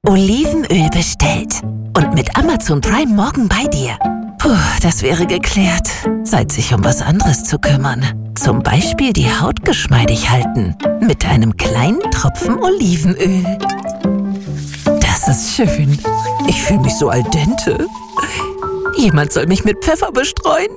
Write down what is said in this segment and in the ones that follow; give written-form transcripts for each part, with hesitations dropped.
Olivenöl bestellt. Und mit Amazon Prime morgen bei dir. Puh, das wäre geklärt. Zeit, sich um was anderes zu kümmern. Zum Beispiel die Haut geschmeidig halten. Mit einem kleinen Tropfen Olivenöl. Das ist schön. Ich fühle mich so al dente. Jemand soll mich mit Pfeffer bestreuen.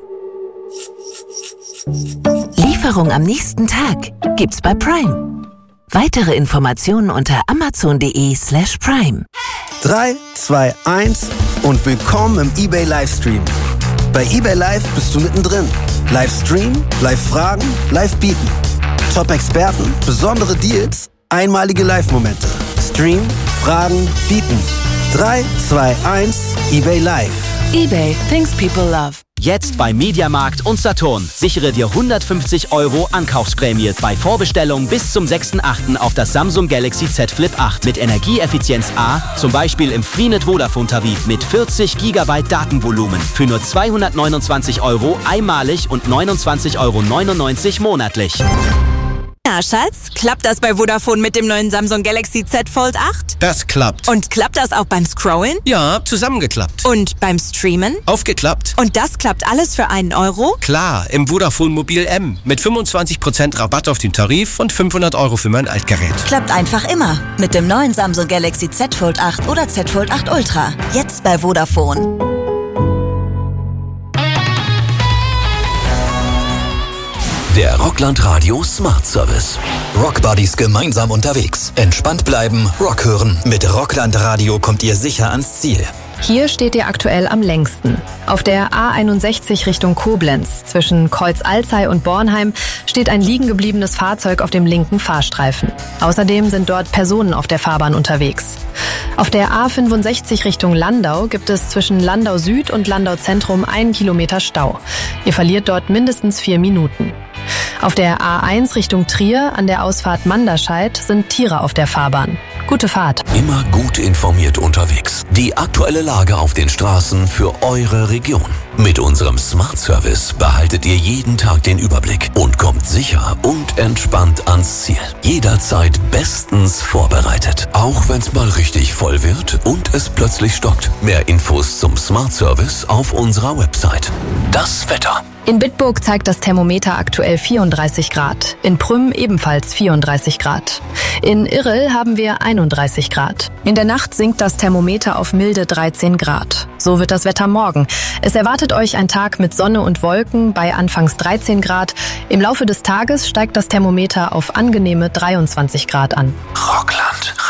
Lieferung am nächsten Tag gibt's bei Prime. Weitere Informationen unter amazon.de/prime. 3, 2, 1 und willkommen im eBay Livestream. Bei eBay Live bist du mittendrin. Livestream, Live-Fragen, Live-Bieten. Top-Experten, besondere Deals, einmalige Live-Momente. Stream, Fragen, Bieten. 3, 2, 1, eBay Live. eBay, things people love. Jetzt bei Mediamarkt und Saturn. Sichere dir 150 € Ankaufsprämie bei Vorbestellung bis zum 6.8. auf das Samsung Galaxy Z Flip 8 mit Energieeffizienz A, zum Beispiel im Freenet Vodafone Tarif mit 40 GB Datenvolumen für nur 229 € einmalig und 29,99 € monatlich. Na, Schatz, klappt das bei Vodafone mit dem neuen Samsung Galaxy Z Fold 8? Das klappt. Und klappt das auch beim Scrollen? Ja, zusammengeklappt. Und beim Streamen? Aufgeklappt. Und das klappt alles für 1 €? Klar, im Vodafone Mobil M. Mit 25% Rabatt auf den Tarif und 500 € für mein Altgerät. Klappt einfach immer. Mit dem neuen Samsung Galaxy Z Fold 8 oder Z Fold 8 Ultra. Jetzt bei Vodafone. Der Rockland Radio Smart Service. Rockbuddies gemeinsam unterwegs. Entspannt bleiben, Rock hören. Mit Rockland Radio kommt ihr sicher ans Ziel. Hier steht ihr aktuell am längsten. Auf der A61 Richtung Koblenz zwischen Kreuz-Alzey und Bornheim steht ein liegen gebliebenes Fahrzeug auf dem linken Fahrstreifen. Außerdem sind dort Personen auf der Fahrbahn unterwegs. Auf der A65 Richtung Landau gibt es zwischen Landau Süd und Landau Zentrum 1 Kilometer Stau. Ihr verliert dort mindestens 4 Minuten. Auf der A1 Richtung Trier an der Ausfahrt Manderscheid sind Tiere auf der Fahrbahn. Gute Fahrt. Immer gut informiert unterwegs. Die aktuelle Lage auf den Straßen für eure Region. Mit unserem Smart Service behaltet ihr jeden Tag den Überblick und kommt sicher und entspannt ans Ziel. Jederzeit bestens vorbereitet. Auch wenn es mal richtig voll wird und es plötzlich stockt. Mehr Infos zum Smart Service auf unserer Website. Das Wetter. In Bitburg zeigt das Thermometer aktuell 34 Grad. In Prüm ebenfalls 34 Grad. In Irrel haben wir 31 Grad. In der Nacht sinkt das Thermometer auf milde 13 Grad. So wird das Wetter morgen. Es erwartet euch ein Tag mit Sonne und Wolken bei anfangs 13 Grad. Im Laufe des Tages steigt das Thermometer auf angenehme 23 Grad an. Rockland